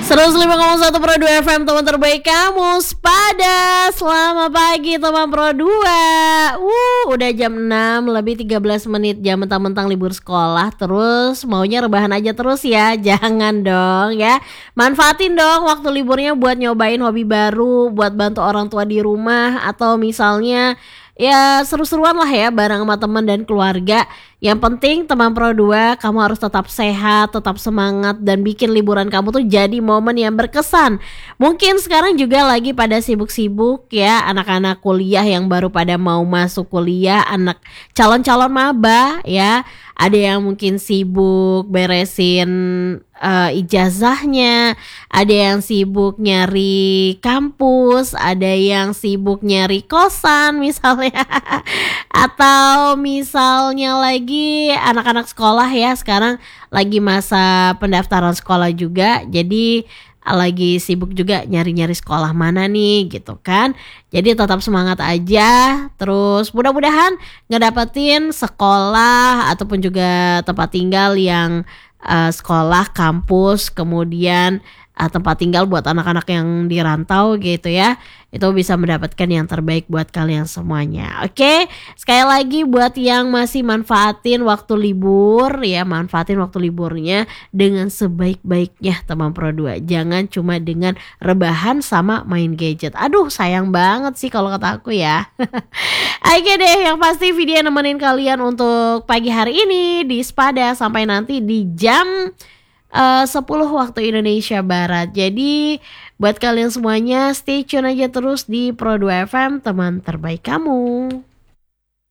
105,1 Pro 2 FM, teman terbaik kamu Sepada. Selamat pagi teman Pro 2. Udah jam 6 lebih 13 menit. Jam mentang-mentang libur sekolah terus maunya rebahan aja terus ya. Jangan dong ya. Manfaatin dong waktu liburnya buat nyobain hobi baru, buat bantu orang tua di rumah, atau misalnya ya seru-seruan lah ya bareng sama teman dan keluarga. Yang penting teman Pro 2, kamu harus tetap sehat, tetap semangat, dan bikin liburan kamu tuh jadi momen yang berkesan. Mungkin sekarang juga lagi pada sibuk-sibuk ya, anak-anak kuliah yang baru pada mau masuk kuliah, anak calon-calon maba ya. Ada yang mungkin sibuk beresin ijazahnya, ada yang sibuk nyari kampus, ada yang sibuk nyari kosan misalnya. Atau misalnya lagi anak-anak sekolah ya, sekarang lagi masa pendaftaran sekolah juga, jadi lagi sibuk juga nyari-nyari sekolah mana nih gitu kan. Jadi tetap semangat aja. Terus mudah-mudahan ngedapetin sekolah ataupun juga tempat tinggal yang sekolah, kampus, kemudian tempat tinggal buat anak-anak yang di rantau gitu ya. Itu bisa mendapatkan yang terbaik buat kalian semuanya. Oke, sekali lagi buat yang masih manfaatin waktu libur ya, manfaatin waktu liburnya dengan sebaik-baiknya teman Pro 2. Jangan cuma dengan rebahan sama main gadget. Aduh, sayang banget sih kalau kata aku ya. Oke deh, yang pasti video nemenin kalian untuk pagi hari ini di Sepada sampai nanti di jam 10 waktu Indonesia Barat. Jadi buat kalian semuanya stay tune aja terus di Pro 2 FM, teman terbaik kamu.